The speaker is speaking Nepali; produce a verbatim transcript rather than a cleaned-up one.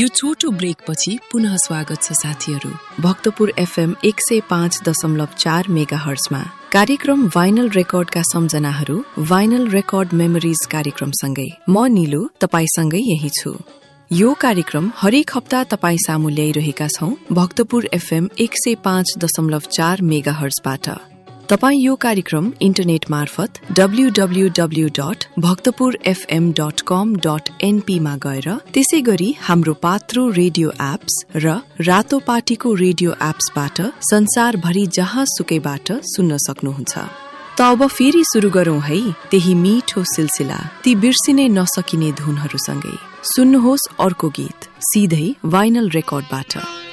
यो छोटो ब्रेकपछि पुनः स्वागत छ साथीहरू। भक्तपुर एफएम एक सय पाँच दशमलव चार मेगा हर्जमा कार्यक्रम वाइनल रेकर्डका सम्झनाहरू वाइनल रेकर्ड मेमोरिज कार्यक्रमसँगै म निलु तपाईसँगै यही छु। यो कार्यक्रम हरेक हप्ता तपाई सामु ल्याइरहेका छौं भक्तपुर एफएम एक सय पाँच दशमलव चार मेगा हर्जबाट। तपाई यो कार्यक्रम इन्टरनेट मार्फत W W W dot Bhaktapur FM dot कम डट एनपी मा गएर त्यसै गरी हाम्रो पात्रो रेडियो एप्स र रातो पाटीको रेडियो एप्सबाट संसारभरि जहाँ सुकैबाट सुन्न सक्नुहुन्छ। त अब फेरि सुरु गरौं है त्यही मिठो सिलसिला ती बिर्सिनै नसकिने धुनहरूसँगै। सुन्नुहोस् अर्को गीत सिधै वाइनल रेकर्डबाट।